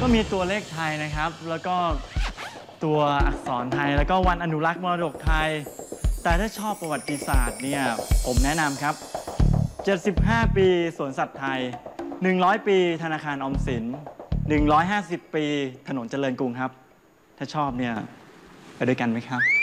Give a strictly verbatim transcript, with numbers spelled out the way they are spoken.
ก็มีตัวเลขไทยนะครับ แล้วก็ตัวอักษรไทย แล้วก็วันอนุรักษ์มรดกไทย แต่ถ้าชอบประวัติศาสตร์เนี่ยผมแนะนำครับ เจ็ดสิบห้า ปีสวนสัตว์ไทย หนึ่งร้อย ปีธนาคารออมสิน หนึ่งร้อยห้าสิบ ปีถนนเจริญกรุงครับ ถ้าชอบเนี่ยไปด้วยกันไหมครับ